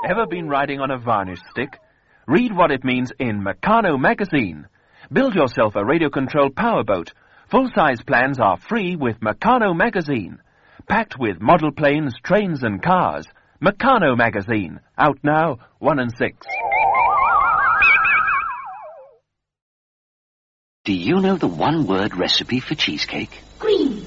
Ever been riding on a varnish stick? Read what it means in Meccano magazine. Build yourself a radio-controlled powerboat. Full-size plans are free with Meccano magazine. Packed with model planes, trains and cars. Meccano magazine. Out now, 1 and 6. Do you know the one-word recipe for cheesecake? Green.